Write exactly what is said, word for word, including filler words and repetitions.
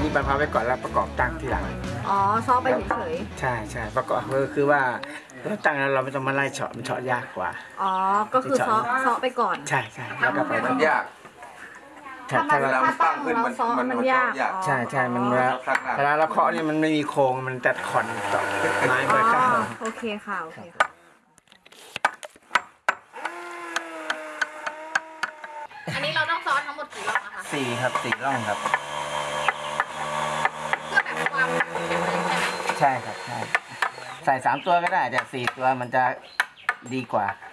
นี้บรรพาไว้ก่อนแล้วประกอบตั้งทีหลังอ๋อซ้อไปเฉยๆใช่ใช่ประกอบก็คือว่าเราตั้งแล้วเราไม่ต้องมาไล่เฉาะมันเฉาะยากกว่าอ๋อก็คือซ้อซ้อไปก่อนใช่ใช่แล้วก็ไปมันยากถ้ามันถ้าตั้งเราซ้อมันยากใช่ใช่มันเวลาเวลาเราเคาะเนี่ยมันไม่มีโครงมันแต่ขอนต่อไม้ไปข้างโอเคค่ะโอเคค่ะอันนี้เราต้องซ้อทั้งหมดกี่รอบนะคะสี่ครับสี่ร่องครับเพื่อแบบความแข็งแรงใช่ไหมใช่ครับใช่ใส่สามตัวก็ได้แต่สี่ตัวมันจะดีกว่า